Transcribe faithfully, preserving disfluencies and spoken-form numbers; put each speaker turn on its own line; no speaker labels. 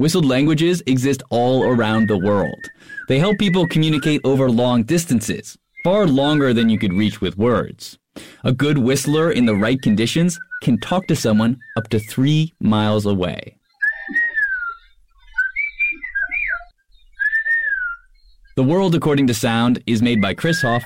Whistled languages exist all around the world. They help people communicate over long distances, far longer than you could reach with words. A good whistler in the right conditions can talk to someone up to three miles away. The World According to Sound is made by Chris Hoff